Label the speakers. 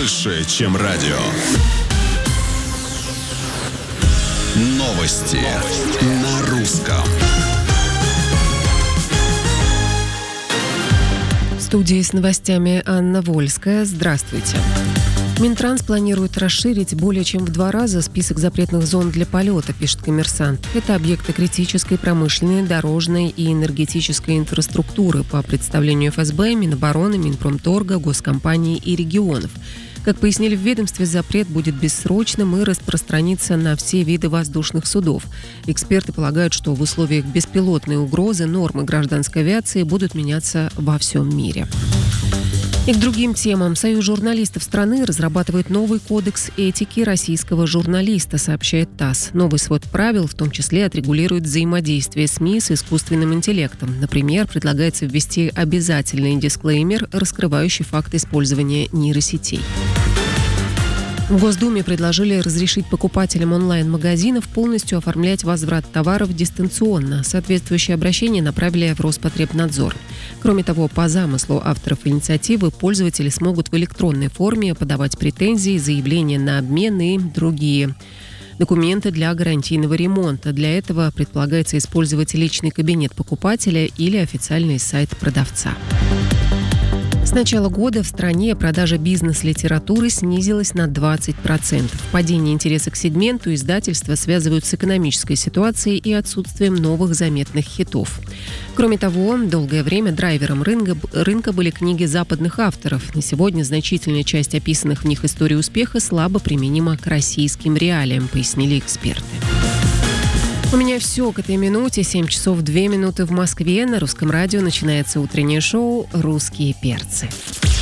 Speaker 1: больше, чем радио. Новости на русском.
Speaker 2: В студии с новостями Анна Вольская. Здравствуйте. Минтранс планирует расширить более чем в 2 раза список запретных зон для полета, пишет «Коммерсант». Это объекты критической промышленной, дорожной и энергетической инфраструктуры по представлению ФСБ, Минобороны, Минпромторга, госкомпаний и регионов. Как пояснили в ведомстве, запрет будет бессрочным и распространится на все виды воздушных судов. Эксперты полагают, что в условиях беспилотной угрозы нормы гражданской авиации будут меняться во всем мире. И к другим темам. Союз журналистов страны разрабатывает новый кодекс этики российского журналиста, сообщает ТАСС. Новый свод правил в том числе отрегулирует взаимодействие СМИ с искусственным интеллектом. Например, предлагается ввести обязательный дисклеймер, раскрывающий факт использования нейросетей. В Госдуме предложили разрешить покупателям онлайн-магазинов полностью оформлять возврат товаров дистанционно. Соответствующее обращение направили в Роспотребнадзор. Кроме того, по замыслу авторов инициативы, пользователи смогут в электронной форме подавать претензии, заявления на обмен и другие документы для гарантийного ремонта. Для этого предполагается использовать личный кабинет покупателя или официальный сайт продавца. С начала года в стране продажа бизнес-литературы снизилась на 20%. Падение интереса к сегменту издательства связывают с экономической ситуацией и отсутствием новых заметных хитов. Кроме того, долгое время драйвером рынка были книги западных авторов. На сегодня значительная часть описанных в них историй успеха слабо применима к российским реалиям, пояснили эксперты. У меня все к этой минуте. 7 часов 2 минуты в Москве. На Русском радио начинается утреннее шоу «Русские перцы».